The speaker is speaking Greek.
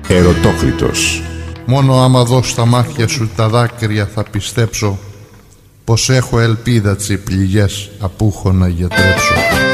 Ερωτόκριτος. Μόνο άμα δω στα μάτια σου τα δάκρυα θα πιστέψω πως έχω ελπίδα τις πληγές απούχω να γιατρέψω.